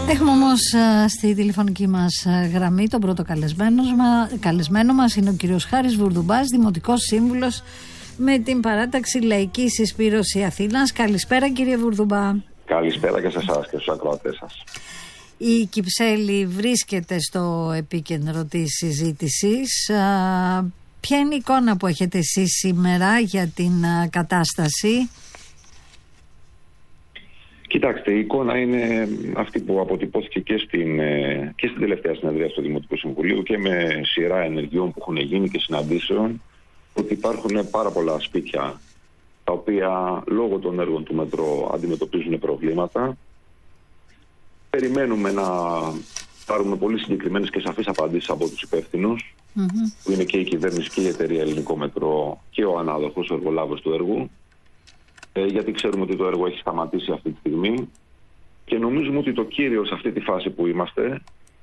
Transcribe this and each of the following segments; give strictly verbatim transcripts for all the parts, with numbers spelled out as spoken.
Έχουμε όμως στη τηλεφωνική μας γραμμή τον πρώτο καλεσμένο, καλεσμένο μας είναι ο κύριος Χάρης Βουρδουμπάς, Δημοτικός Σύμβουλος με την παράταξη Λαϊκή Συσπήρωση Αθήνας. Καλησπέρα κύριε Βουρδουμπά. Καλησπέρα και σε εσάς και στους ακροατές σας. Η Κυψέλη βρίσκεται στο επίκεντρο της συζήτησης. Ποια είναι η εικόνα που έχετε εσείς σήμερα για την κατάσταση? Κοιτάξτε, η εικόνα είναι αυτή που αποτυπώθηκε και στην, και στην τελευταία συνεδρία του Δημοτικού Συμβουλίου και με σειρά ενεργειών που έχουν γίνει και συναντήσεων, ότι υπάρχουν πάρα πολλά σπίτια τα οποία λόγω των έργων του μετρό αντιμετωπίζουν προβλήματα. Περιμένουμε να πάρουμε πολύ συγκεκριμένες και σαφείς απαντήσεις από τους υπεύθυνους, mm-hmm. που είναι και η κυβέρνηση και η εταιρεία Ελληνικό Μετρό και ο ανάδοχος, ο εργολάβος του έργου. Γιατί ξέρουμε ότι το έργο έχει σταματήσει αυτή τη στιγμή και νομίζουμε ότι το κύριο σε αυτή τη φάση που είμαστε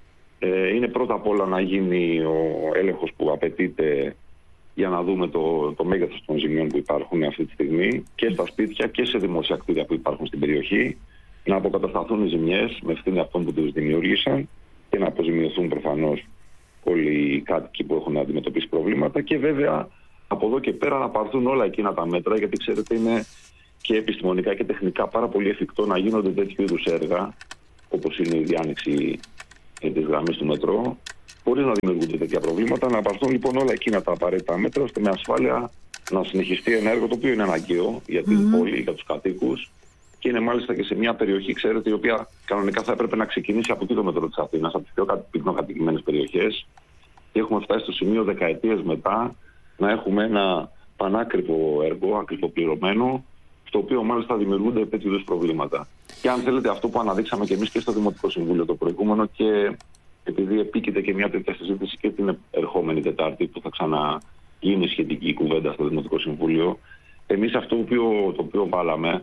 ε, είναι πρώτα απ' όλα να γίνει ο έλεγχος που απαιτείται για να δούμε το, το μέγεθος των ζημιών που υπάρχουν αυτή τη στιγμή και στα σπίτια και σε δημόσια κτίρια που υπάρχουν στην περιοχή, να αποκατασταθούν οι ζημιές με ευθύνη αυτών που τους δημιούργησαν και να αποζημιωθούν προφανώς όλοι οι κάτοικοι που έχουν αντιμετωπίσει προβλήματα και βέβαια από εδώ και πέρα να πάρθουν όλα εκείνα τα μέτρα, γιατί ξέρετε είναι και επιστημονικά και τεχνικά πάρα πολύ εφικτό να γίνονται τέτοιου είδους έργα, όπως είναι η διάνοιξη της γραμμής του μετρό, χωρίς να δημιουργούνται τέτοια προβλήματα. Να πάρθουν λοιπόν όλα εκείνα τα απαραίτητα μέτρα, ώστε με ασφάλεια να συνεχιστεί ένα έργο το οποίο είναι αναγκαίο για την mm-hmm. πόλη, για τους κατοίκους και είναι μάλιστα και σε μια περιοχή, ξέρετε, η οποία κανονικά θα έπρεπε να ξεκινήσει από εκεί το μετρό της Αθήνας, από τις πιο πυκνοκατοικημένες περιοχές. Και έχουμε φτάσει στο σημείο δεκαετίες μετά να έχουμε ένα πανάκριβο έργο, ακριβοπληρωμένο, στο οποίο μάλιστα δημιουργούνται τέτοιου είδους προβλήματα. Και αν θέλετε, αυτό που αναδείξαμε και εμείς και στο Δημοτικό Συμβούλιο το προηγούμενο, και επειδή επίκειται και μια τέτοια συζήτηση και την ερχόμενη Τετάρτη που θα ξαναγίνει σχετική κουβέντα στο Δημοτικό Συμβούλιο, εμείς αυτό το οποίο, το οποίο βάλαμε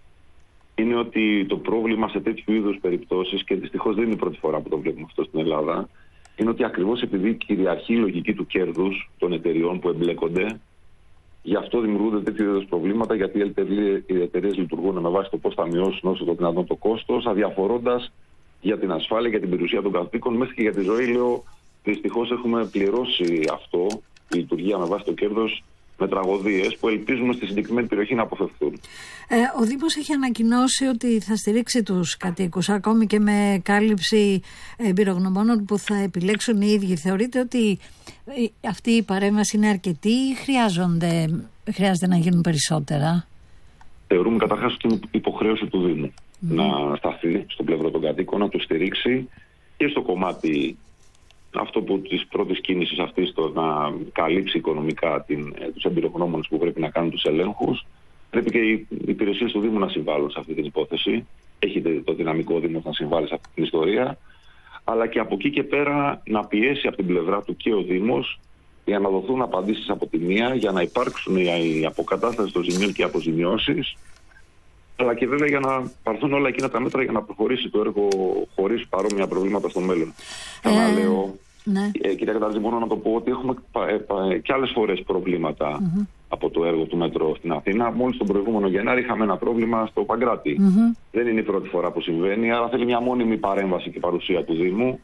είναι ότι το πρόβλημα σε τέτοιου είδους περιπτώσεις, και δυστυχώς δεν είναι η πρώτη φορά που το βλέπουμε αυτό στην Ελλάδα, είναι ότι ακριβώς επειδή κυριαρχεί η λογική του κέρδους των εταιριών που εμπλέκονται, γι' αυτό δημιουργούνται τέτοιου είδους προβλήματα, γιατί οι εταιρείες λειτουργούν με βάση το πώς θα μειώσουν όσο το δυνατόν το κόστος, αδιαφορώντας για την ασφάλεια, για την περιουσία των κατοίκων, μέχρι και για τη ζωή. Λέω, δυστυχώς έχουμε πληρώσει αυτό, η λειτουργία με βάση το κέρδος, με τραγωδίες που ελπίζουμε στη συγκεκριμένη περιοχή να αποφευθούν. Ε, ο Δήμος έχει ανακοινώσει ότι θα στηρίξει τους κατοίκους, ακόμη και με κάλυψη εμπειρογνωμόνων που θα επιλέξουν οι ίδιοι. Θεωρείτε ότι αυτή η παρέμβαση είναι αρκετή ή χρειάζονται, χρειάζεται να γίνουν περισσότερα? Θεωρούμε καταρχάς ότι είναι υποχρέωση του Δήμου mm. να σταθεί στο πλευρό των κατοίκων, να τους στηρίξει και στο κομμάτι αυτό που της πρώτης κίνησης αυτής, το να καλύψει οικονομικά την, τους εμπειρογνώμονες που πρέπει να κάνουν τους ελέγχους. Πρέπει και οι υπηρεσίες του Δήμου να συμβάλλουν σε αυτή την υπόθεση. Έχετε το δυναμικό Δήμος να συμβάλλει σε αυτή την ιστορία. Αλλά και από εκεί και πέρα να πιέσει από την πλευρά του και ο Δήμος για να δοθούν απαντήσεις από τη μία, για να υπάρξουν η αποκατάσταση των ζημιών και οι αποζημιώσεις. Αλλά και βέβαια για να πάρθουν όλα εκείνα τα μέτρα για να προχωρήσει το έργο χωρίς παρόμοια προβλήματα στο μέλλον. Ξαναλέω. Ε... Ναι. Ε, κυρία Κατάρτζη, μπορώ να το πω ότι έχουμε πα, ε, πα, και άλλες φορές προβλήματα mm-hmm. από το έργο του Μέτρο στην Αθήνα. Μόλις τον προηγούμενο Γενάρη είχαμε ένα πρόβλημα στο Παγκράτη. Mm-hmm. Δεν είναι η πρώτη φορά που συμβαίνει, άρα θέλει μια μόνιμη παρέμβαση και παρουσία του Δήμου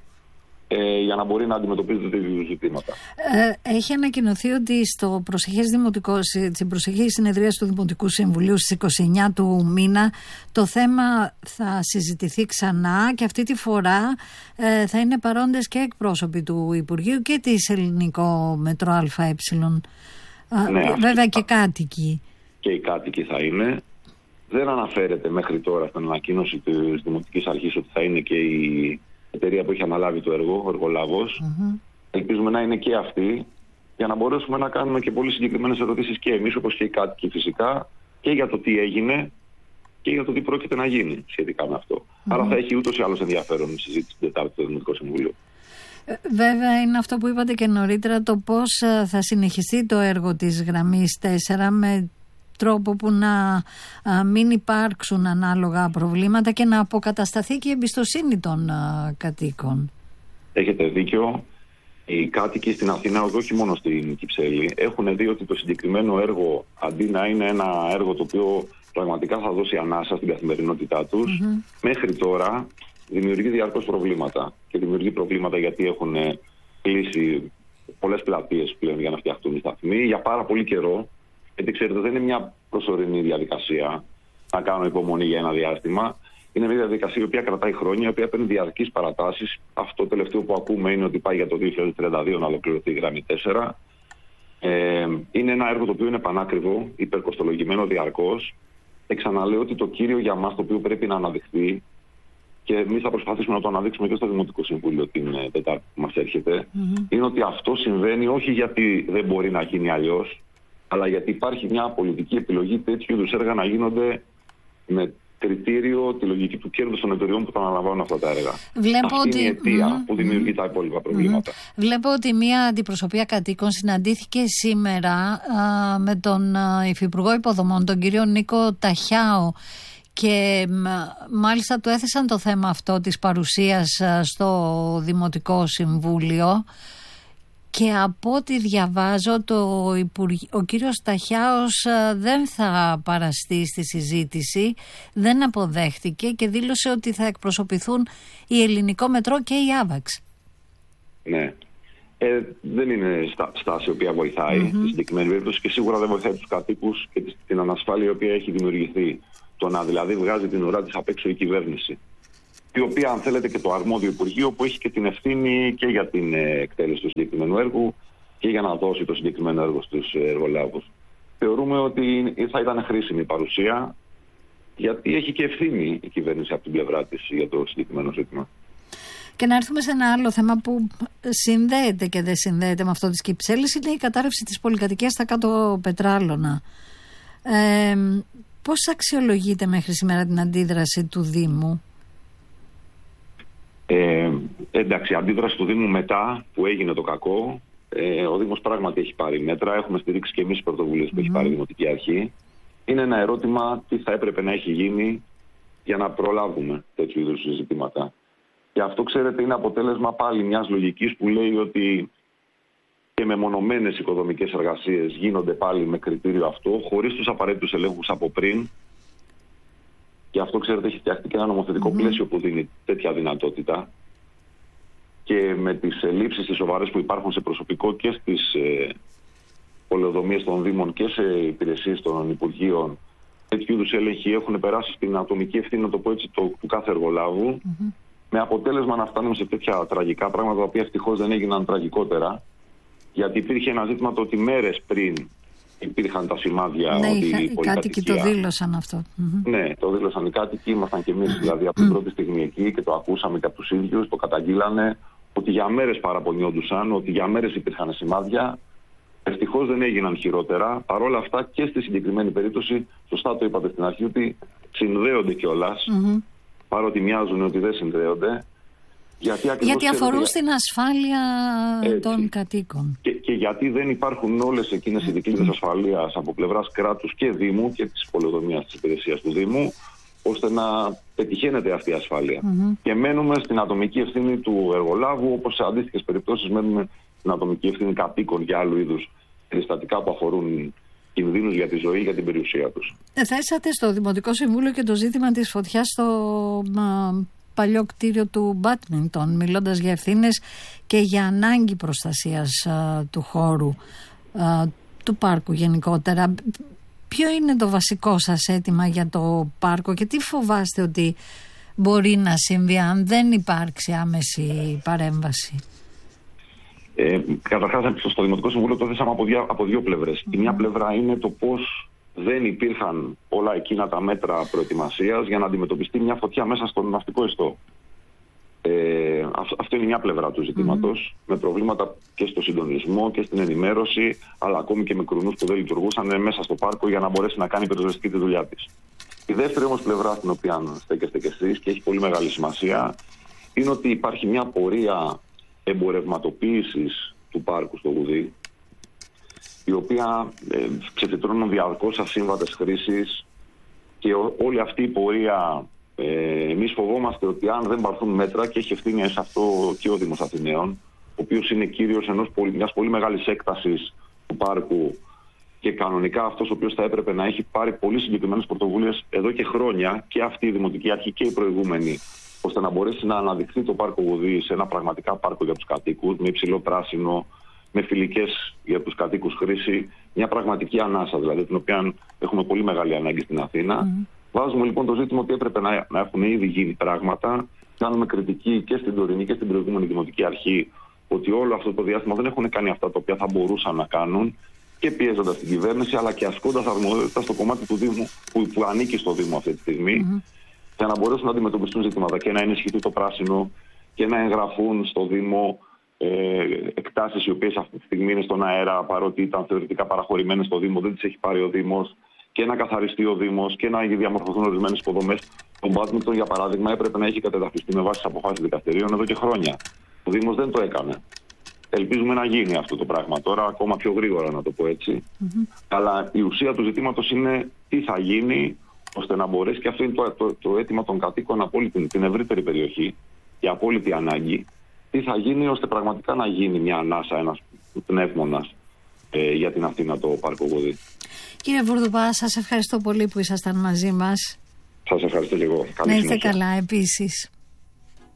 ε, για να μπορεί να αντιμετωπίζεται τέτοιου ζητήματα. Ε, έχει ανακοινωθεί ότι στο προσεχές δημοτικό, στην προσεχή συνεδρία του Δημοτικού Συμβουλίου στις είκοσι εννέα του μήνα το θέμα θα συζητηθεί ξανά και αυτή τη φορά ε, θα είναι παρόντες και εκπρόσωποι του Υπουργείου και της Ελληνικό Μετρό ΑΕ. Ναι, βέβαια και κάτοικοι. Και οι κάτοικοι θα είναι. Δεν αναφέρεται μέχρι τώρα στην ανακοίνωση της Δημοτικής Αρχής ότι θα είναι και η εταιρεία που έχει αναλάβει το έργο, ο εργολάβος. Mm-hmm. Ελπίζουμε να είναι και αυτή, για να μπορέσουμε να κάνουμε και πολύ συγκεκριμένες ερωτήσεις και εμείς, όπως και οι κάτοικοι φυσικά, και για το τι έγινε και για το τι πρόκειται να γίνει σχετικά με αυτό. Mm-hmm. Άρα θα έχει ούτως ή άλλως ενδιαφέρον η συζήτηση την Τετάρτη στο Δημοτικό Συμβούλιο. Βέβαια είναι αυτό που είπατε και νωρίτερα, το πώς θα συνεχιστεί το έργο της γραμμής τέσσερα με τρόπο που να α, μην υπάρξουν ανάλογα προβλήματα και να αποκατασταθεί και η εμπιστοσύνη των α, κατοίκων. Έχετε δίκιο. Οι κάτοικοι στην Αθήνα, όχι μόνο στην Κυψέλη, έχουν δει ότι το συγκεκριμένο έργο, αντί να είναι ένα έργο το οποίο πραγματικά θα δώσει ανάσα στην καθημερινότητά τους, mm-hmm. μέχρι τώρα δημιουργεί διαρκώς προβλήματα. Και δημιουργεί προβλήματα γιατί έχουν κλείσει πολλές πλατείες πλέον για να φτιαχτούν οι σταθμοί για πάρα πολύ καιρό. Γιατί ξέρετε, δεν είναι μια προσωρινή διαδικασία να κάνω υπομονή για ένα διάστημα. Είναι μια διαδικασία η οποία κρατάει χρόνια, η οποία παίρνει διαρκείς παρατάσεις. Αυτό το τελευταίο που ακούμε είναι ότι πάει για το δύο χιλιάδες τριάντα δύο να ολοκληρωθεί η γραμμή τέσσερα. Ε, είναι ένα έργο το οποίο είναι πανάκριβο, υπερκοστολογημένο διαρκώς. Εξαναλέω ότι το κύριο για μας το οποίο πρέπει να αναδειχθεί, και εμείς θα προσπαθήσουμε να το αναδείξουμε και στο Δημοτικό Συμβούλιο την Τετάρτη που μας έρχεται, mm-hmm. είναι ότι αυτό συμβαίνει όχι γιατί δεν μπορεί να γίνει αλλιώς, αλλά γιατί υπάρχει μια πολιτική επιλογή τέτοιου είδους έργα να γίνονται με κριτήριο τη λογική του κέρδους των εταιριών που τα αναλαμβάνουν αυτά τα έργα. Βλέπω Αυτή ότι... είναι η αιτία mm-hmm. που δημιουργεί τα υπόλοιπα προβλήματα. Mm-hmm. Βλέπω ότι μια αντιπροσωπεία κατοίκων συναντήθηκε σήμερα α, με τον α, Υφυπουργό Υποδομών, τον κύριο Νίκο Ταχιάο, και μάλιστα του έθεσαν το θέμα αυτό της παρουσίας στο Δημοτικό Συμβούλιο. Και από ό,τι διαβάζω, το Υπουργ... ο κύριος Ταχιάος δεν θα παραστεί στη συζήτηση, δεν αποδέχτηκε και δήλωσε ότι θα εκπροσωπηθούν η Ελληνικό Μετρό και η Άβαξ. Ναι. Ε, δεν είναι στά, στάση η οποία βοηθάει mm-hmm. στη συγκεκριμένη περίπτωση και σίγουρα δεν βοηθάει τους κατοίκους και την ανασφάλεια η οποία έχει δημιουργηθεί. Το να δηλαδή βγάζει την ουρά της απ' έξω η κυβέρνηση, η οποία αν θέλετε και το αρμόδιο Υπουργείο που έχει και την ευθύνη και για την εκτέλεση του συγκεκριμένου έργου και για να δώσει το συγκεκριμένο έργο στους εργολάβους. Θεωρούμε ότι θα ήταν χρήσιμη η παρουσία, γιατί έχει και ευθύνη η κυβέρνηση από την πλευρά της για το συγκεκριμένο ζήτημα. Και να έρθουμε σε ένα άλλο θέμα που συνδέεται και δεν συνδέεται με αυτό της Κυψέλης, είναι η κατάρρευση της πολυκατοικίας στα κάτω Πετράλωνα. Ε, πώς αξιολογείται μέχρι σήμερα την αντίδραση του Δήμου? Ε, εντάξει, αντίδραση του Δήμου μετά που έγινε το κακό, ε, ο Δήμος πράγματι έχει πάρει μέτρα, έχουμε στηρίξει και εμείς τις πρωτοβουλίες που mm. έχει πάρει η Δημοτική Αρχή. Είναι ένα ερώτημα τι θα έπρεπε να έχει γίνει για να προλάβουμε τέτοιου είδους ζητήματα. Και αυτό, ξέρετε, είναι αποτέλεσμα πάλι μιας λογικής που λέει ότι και μεμονωμένες οικοδομικές εργασίες γίνονται πάλι με κριτήριο αυτό, χωρίς τους απαραίτητους ελέγχους από πριν. Και αυτό, ξέρετε, έχει φτιαχτεί και ένα νομοθετικό mm-hmm. πλαίσιο που δίνει τέτοια δυνατότητα. Και με τις ελλείψεις τις σοβαρές που υπάρχουν σε προσωπικό και στις ε, πολεοδομίες των Δήμων και σε υπηρεσίες των Υπουργείων, τέτοιου είδους έλεγχοι έχουν περάσει στην ατομική ευθύνη, να το πω έτσι, το, του κάθε εργολάβου. Mm-hmm. Με αποτέλεσμα να φτάνουμε σε τέτοια τραγικά πράγματα, τα οποία ευτυχώς δεν έγιναν τραγικότερα. Γιατί υπήρχε ένα ζήτημα το ότι μέρες πριν υπήρχαν τα σημάδια ναι, ότι είχα, η οι κάτοικοι το δήλωσαν αυτό. Ναι, το δήλωσαν οι κάτοικοι, ήμασταν και εμείς δηλαδή από την πρώτη στιγμή εκεί και το ακούσαμε και από τους ίδιους, το καταγγείλανε, ότι για μέρες παραπονιόντουσαν, ότι για μέρες υπήρχαν σημάδια. Ευτυχώς δεν έγιναν χειρότερα. Παρ' όλα αυτά και στη συγκεκριμένη περίπτωση, σωστά το είπατε στην αρχή, ότι συνδέονται κιόλας, mm-hmm. παρότι μοιάζουν ότι δεν συνδέονται. Γιατί, γιατί αφορούν στην ασφάλεια έτσι. των κατοίκων. Και, και γιατί δεν υπάρχουν όλες εκείνες οι δικλείδες ασφαλείας από πλευράς κράτους και Δήμου και της πολεοδομίας της υπηρεσίας του Δήμου, ώστε να πετυχαίνεται αυτή η ασφάλεια. Mm-hmm. Και μένουμε στην ατομική ευθύνη του εργολάβου, όπως σε αντίστοιχες περιπτώσεις μένουμε στην ατομική ευθύνη κατοίκων και άλλου είδους περιστατικά που αφορούν κινδύνους για τη ζωή ή για την περιουσία τους. Θέσατε στο Δημοτικό Συμβούλιο και το ζήτημα της φωτιάς στο παλιό κτίριο του μπάντμιντον, μιλώντας για ευθύνες και για ανάγκη προστασίας α, του χώρου, α, του πάρκου γενικότερα. Ποιο είναι το βασικό σας αίτημα για το πάρκο και τι φοβάστε ότι μπορεί να συμβεί αν δεν υπάρξει άμεση παρέμβαση? Ε, καταρχάς, στο Δημοτικό Συμβούλιο το θέσαμε από δύο, από δύο πλευρές. Mm. Η μια πλευρά είναι το πώς δεν υπήρχαν όλα εκείνα τα μέτρα προετοιμασίας για να αντιμετωπιστεί μια φωτιά μέσα στον ναυτικό ιστό. Ε, αυτό είναι μια πλευρά του ζητήματος, mm. με προβλήματα και στο συντονισμό και στην ενημέρωση, αλλά ακόμη και με κρουνούς που δεν λειτουργούσαν μέσα στο πάρκο για να μπορέσει να κάνει πυροσβεστική τη δουλειά της. Η δεύτερη όμως πλευρά, στην οποία στέκεστε κι εσείς και έχει πολύ μεγάλη σημασία, είναι ότι υπάρχει μια πορεία εμπορευματοποίησης του πάρκου στο Γουδί, η οποία ε, ξεφυτρώνουν διαρκώς ασύμβατες χρήσεις και ό, όλη αυτή η πορεία ε, εμείς φοβόμαστε ότι αν δεν πάρθουν μέτρα, και έχει ευθύνη σε αυτό και ο Δήμος Αθηναίων, ο οποίος είναι κύριος ενός, μιας πολύ μεγάλης έκτασης του πάρκου και κανονικά αυτός ο οποίος θα έπρεπε να έχει πάρει πολύ συγκεκριμένες πρωτοβουλίες εδώ και χρόνια, και αυτή η Δημοτική Αρχή και η προηγούμενη, ώστε να μπορέσει να αναδειχθεί το πάρκο Γουδί σε ένα πραγματικά πάρκο για τους κατοίκους, με υψηλό πράσινο, με φιλικές για τους κατοίκους χρήση, μια πραγματική ανάσα, δηλαδή την οποία έχουμε πολύ μεγάλη ανάγκη στην Αθήνα. Mm. Βάζουμε λοιπόν το ζήτημα ότι έπρεπε να, να έχουν ήδη γίνει πράγματα. Κάνουμε κριτική και στην τωρινή και στην προηγούμενη Δημοτική Αρχή ότι όλο αυτό το διάστημα δεν έχουν κάνει αυτά τα οποία θα μπορούσαν να κάνουν, και πιέζοντας την κυβέρνηση, αλλά και ασκώντας αρμοδιότητα στο κομμάτι του Δήμου που, που ανήκει στο Δήμο αυτή τη στιγμή, mm-hmm. για να μπορέσουν να αντιμετωπιστούν ζητήματα και να ενισχυθεί το πράσινο και να εγγραφούν στο Δήμο ε, εκτάσεις οι οποίες αυτή τη στιγμή είναι στον αέρα, παρότι ήταν θεωρητικά παραχωρημένες στο Δήμο, δεν τις έχει πάρει ο Δήμος, και να καθαριστεί ο Δήμος και να διαμορφωθούν ορισμένες υποδομές. Το μπάντμιντον, για παράδειγμα, έπρεπε να έχει κατεδαφιστεί με βάση τις αποφάσεις δικαστηρίων εδώ και χρόνια. Ο Δήμος δεν το έκανε. Ελπίζουμε να γίνει αυτό το πράγμα τώρα, ακόμα πιο γρήγορα, να το πω έτσι. Mm-hmm. Αλλά η ουσία του ζητήματος είναι τι θα γίνει, ώστε να μπορέσει, και αυτό είναι το, το, το αίτημα των κατοίκων από όλη την, την ευρύτερη περιοχή, η απόλυτη ανάγκη, τι θα γίνει ώστε πραγματικά να γίνει μια ανάσα, ένας πνεύμονας ε, για την Αθήνα, το πάρκο Γουδί. Κύριε Βουρδουπά, σας ευχαριστώ πολύ που ήσασταν μαζί μας. Σας ευχαριστώ και εγώ. Καλή να είστε συνέχεια. Καλά επίσης.